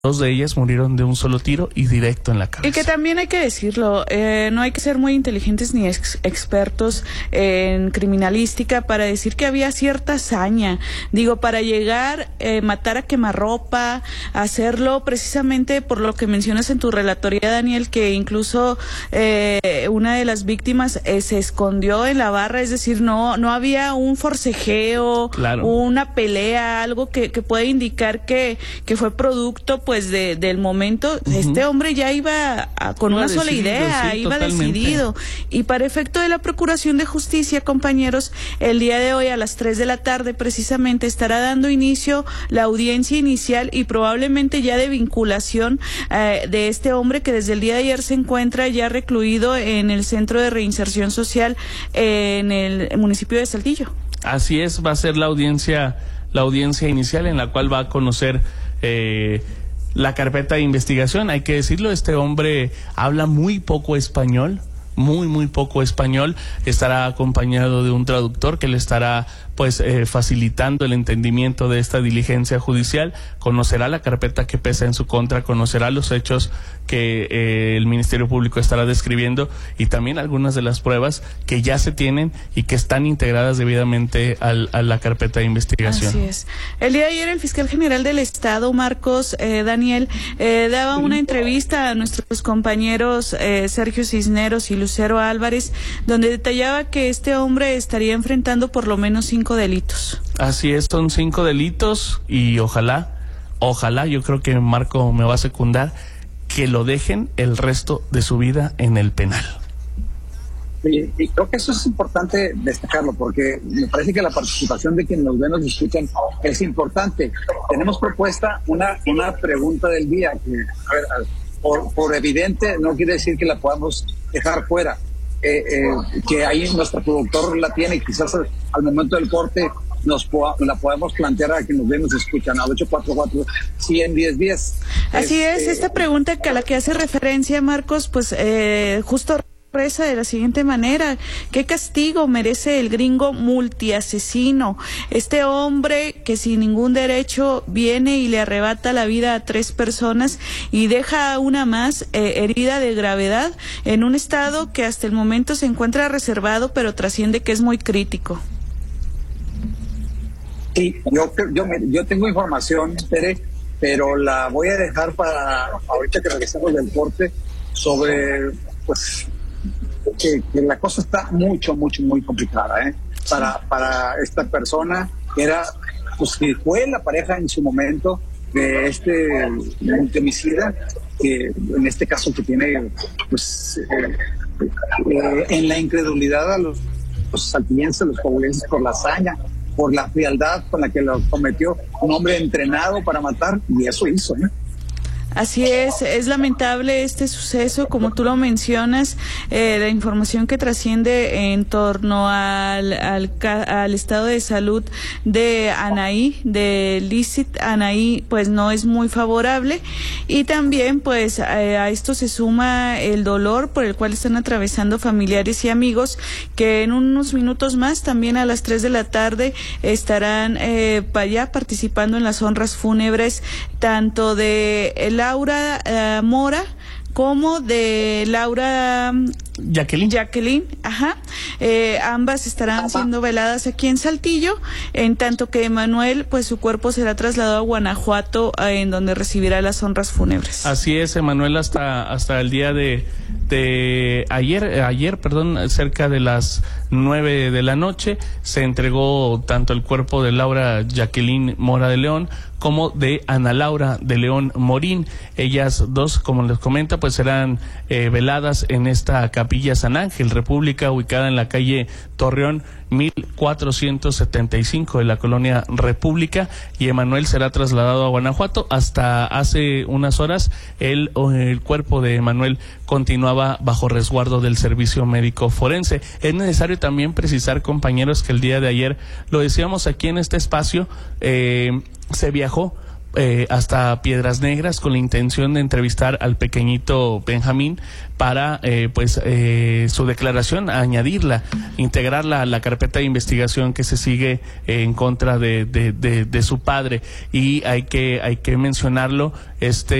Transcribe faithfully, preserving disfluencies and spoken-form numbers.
Dos de ellas murieron de un solo tiro y directo en la cabeza. Y que también hay que decirlo, eh, no hay que ser muy inteligentes ni ex expertos en criminalística para decir que había cierta hazaña. Digo, para llegar, eh, matar a quemarropa, hacerlo precisamente por lo que mencionas en tu relatoría, Daniel, que incluso eh, una de las víctimas eh, se escondió en la barra, es decir, no, no había un forcejeo, claro, una pelea, algo que, que pueda indicar que, que fue producto, pues de, del momento. Uh-huh. Este hombre ya iba a, con iba una sola decidido, idea, sí, iba totalmente decidido. Y para efecto de la Procuración de Justicia, compañeros, el día de hoy a las tres de la tarde precisamente estará dando inicio la audiencia inicial y probablemente ya de vinculación eh, de este hombre que desde el día de ayer se encuentra ya recluido en el Centro de Reinserción Social eh, en el municipio de Saltillo. Así es, va a ser la audiencia, la audiencia inicial en la cual va a conocer eh, la carpeta de investigación. Hay que decirlo, este hombre habla muy poco español, muy, muy poco español. Estará acompañado de un traductor que le estará pues eh, facilitando el entendimiento de esta diligencia judicial. Conocerá la carpeta que pesa en su contra, conocerá los hechos que eh, el Ministerio Público estará describiendo y también algunas de las pruebas que ya se tienen y que están integradas debidamente al, a la carpeta de investigación. Así es. El día de ayer el fiscal general del Estado, Marcos, eh, Daniel, eh, daba una entrevista a nuestros compañeros eh, Sergio Cisneros y Lucero Álvarez, donde detallaba que este hombre estaría enfrentando por lo menos cinco delitos. Así es, son cinco delitos y ojalá, ojalá, yo creo que Marco me va a secundar, que lo dejen el resto de su vida en el penal. Y, y creo que eso es importante destacarlo, porque me parece que la participación de quienes nos ven, nos escuchan, es importante. Tenemos propuesta una, una pregunta del día, que a ver, por, por evidente no quiere decir que la podamos dejar fuera. Eh, eh, que ahí nuestro productor la tiene y quizás al, al momento del corte nos po la podemos plantear a quienes nos ven, nos escuchan al ocho cuatro cuatro, cien, diez, diez. Así es, es, eh, esta pregunta que a la que hace referencia Marcos, pues eh, justo expresa de la siguiente manera: ¿qué castigo merece el gringo multiasesino? Este hombre que sin ningún derecho viene y le arrebata la vida a tres personas y deja a una más eh, herida de gravedad en un estado que hasta el momento se encuentra reservado, pero trasciende que es muy crítico. Sí, yo, yo, yo tengo información, Tere, pero la voy a dejar para ahorita que regresemos del corte sobre, pues, que, que la cosa está mucho, mucho, muy complicada, ¿eh? Para, para esta persona que era, pues, que fue la pareja en su momento de este multimicida, que en este caso que tiene, pues, eh, eh, en la incredulidad a los, los saltillenses, los coahuilenses por la hazaña, por la frialdad con la que lo cometió, un hombre entrenado para matar, y eso hizo, ¿eh? Así es, es lamentable este suceso, como tú lo mencionas, eh, la información que trasciende en torno al, al, al estado de salud de Anaí, de Licit Anaí, pues no es muy favorable, y también pues a, a esto se suma el dolor por el cual están atravesando familiares y amigos, que en unos minutos más, también a las tres de la tarde, estarán eh, ya participando en las honras fúnebres, tanto de el Laura uh, Mora como de Laura Jacqueline. Jacqueline, ajá. Eh, ambas estarán siendo veladas aquí en Saltillo, en tanto que Emanuel, pues su cuerpo será trasladado a Guanajuato, eh, en donde recibirá las honras fúnebres. Así es, Emanuel, hasta hasta el día de de ayer, ayer, perdón, cerca de las nueve de la noche, se entregó tanto el cuerpo de Laura Jacqueline Mora de León como de Ana Laura de León Morín. Ellas dos, como les comenta, pues serán eh, veladas en esta capilla San Ángel República, ubicada en la calle Torreón mil cuatrocientos setenta y cinco de la colonia República, y Emanuel será trasladado a Guanajuato. Hasta hace unas horas el, el cuerpo de Emanuel continuaba bajo resguardo del servicio médico forense. Es necesario también precisar, compañeros, que el día de ayer, lo decíamos aquí en este espacio, eh, se viajó eh, hasta Piedras Negras con la intención de entrevistar al pequeñito Benjamín para eh, pues eh, su declaración, añadirla, integrarla a la carpeta de investigación que se sigue eh, en contra de, de, de, de su padre. Y hay que hay que mencionarlo, este